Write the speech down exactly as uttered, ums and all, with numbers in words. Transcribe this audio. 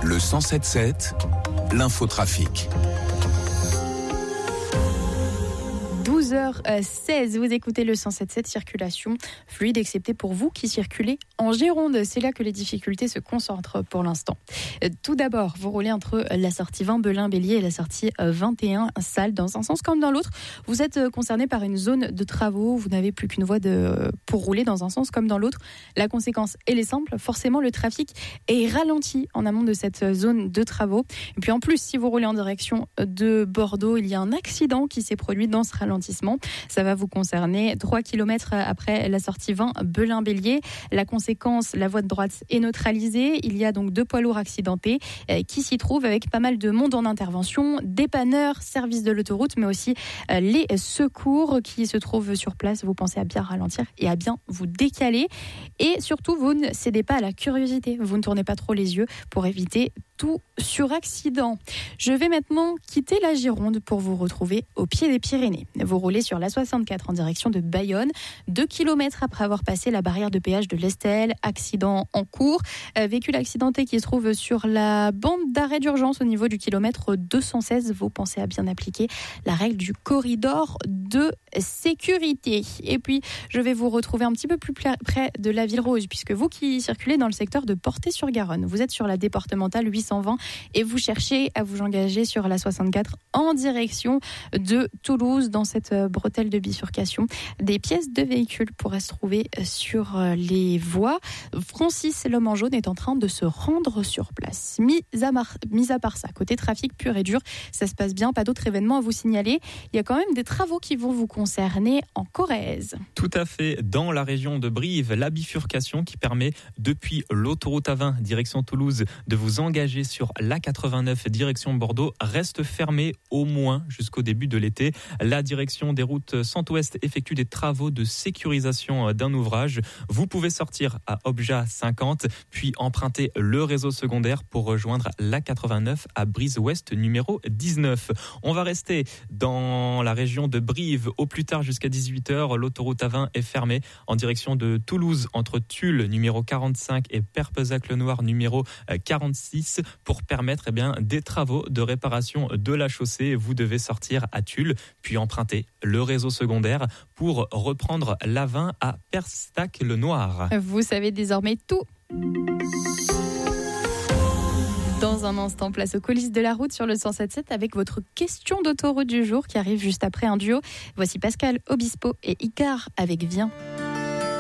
Le cent sept sept, l'infotrafic. douze heures seize, vous écoutez le cent sept sept, circulation fluide, excepté pour vous qui circulez en Gironde. C'est là que les difficultés se concentrent pour l'instant. Tout d'abord, vous roulez entre la sortie vingt Belin-Bélier et la sortie vingt et un Salles, dans un sens comme dans l'autre. Vous êtes concerné par une zone de travaux, vous n'avez plus qu'une voie de... pour rouler dans un sens comme dans l'autre. La conséquence, elle est simple, forcément le trafic est ralenti en amont de cette zone de travaux. Et puis en plus, si vous roulez en direction de Bordeaux, il y a un accident qui s'est produit dans ce ralentissement. Ça va vous concerner trois kilomètres après la sortie vingt Belin-Bélier. La conséquence, la voie de droite est neutralisée. Il y a donc deux poids lourds accidentés qui s'y trouvent avec pas mal de monde en intervention, dépanneurs, services de l'autoroute, mais aussi les secours qui se trouvent sur place. Vous pensez à bien ralentir et à bien vous décaler. Et surtout, vous ne cédez pas à la curiosité. Vous ne tournez pas trop les yeux pour éviter tout suraccident. Je vais maintenant quitter la Gironde pour vous retrouver au pied des Pyrénées. Vous roulez sur la soixante-quatre en direction de Bayonne, deux kilomètres après avoir passé la barrière de péage de l'Estelle. Accident en cours. Euh, véhicule accidenté qui se trouve sur la bande d'arrêt d'urgence au niveau du kilomètre deux cent seize. Vous pensez à bien appliquer la règle du corridor de sécurité. Et puis, je vais vous retrouver un petit peu plus près de la Ville Rose, puisque vous qui circulez dans le secteur de Portet-sur-Garonne, vous êtes sur la départementale huit cent vingt et vous cherchez à vous engager sur la soixante-quatre en direction de Toulouse. Dans cette bretelle de bifurcation, des pièces de véhicules pourraient se trouver sur les voies. Francis, l'homme en jaune, est en train de se rendre sur place. Mis à, mar- mis à part ça, côté trafic pur et dur, ça se passe bien, pas d'autres événements à vous signaler. Il y a quand même des travaux qui vont vous concerner en Corrèze. Tout à fait, dans la région de Brive, la bifurcation qui permet depuis l'autoroute A vingt direction Toulouse de vous engager sur l'A quatre-vingt-neuf direction Bordeaux reste fermée au moins jusqu'au début de l'été. La direction des routes Centre-Ouest effectue des travaux de sécurisation d'un ouvrage. Vous pouvez sortir à Obja cinquante, puis emprunter le réseau secondaire pour rejoindre l'A quatre-vingt-neuf à Brise-Ouest numéro dix-neuf. On va rester dans la région de Brive au plus tard jusqu'à dix-huit heures. L'autoroute A vingt est fermée en direction de Toulouse entre Tulle numéro quarante-cinq et Perpezac-le-Noir numéro quarante-six pour permettre eh bien, des travaux de réparation de la chaussée. Vous devez sortir à Tulle, puis emprunter le réseau secondaire pour reprendre l'A vingt à Perstac-le-Noir. Vous savez désormais tout. Dans un instant, place aux coulisses de la route sur le cent sept sept avec votre question d'autoroute du jour qui arrive juste après un duo. Voici Pascal Obispo et Icar avec Viens.